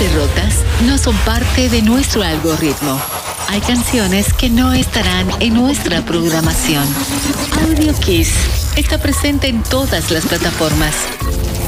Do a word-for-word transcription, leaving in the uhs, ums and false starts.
derrotas no son parte de nuestro algoritmo. Hay canciones que no estarán en nuestra programación. Audio Kiss está presente en todas las plataformas.